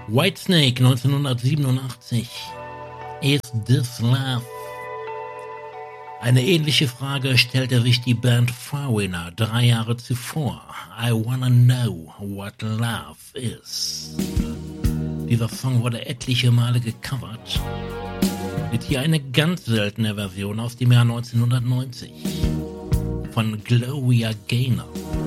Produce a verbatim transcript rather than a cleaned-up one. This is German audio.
Whitesnake neunzehnhundertsiebenundachtzig. Is This Love? Eine ähnliche Frage stellte sich die Band Foreigner drei Jahre zuvor. I Wanna Know What Love Is. Dieser Song wurde etliche Male gecovert. Mit hier eine ganz seltene Version aus dem Jahr neunzehnhundertneunzig von Gloria Gaynor.